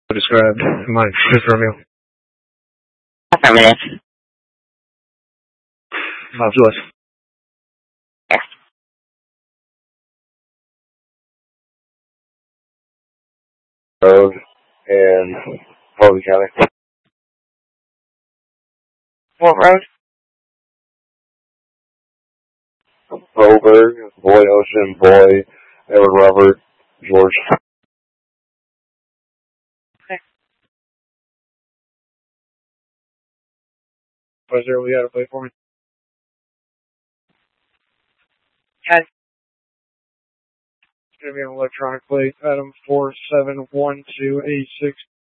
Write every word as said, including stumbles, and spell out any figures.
Described. Mine. Just Romeo. Affirmative. Five Joyce. Yes. Road in Fulton County. What road? Boberg, Boy Ocean, Boy, Edward Robert, George. Okay. Five zero, we got to play for me. Ten. It's going to be an electronic plate. Adam four seven one two eight six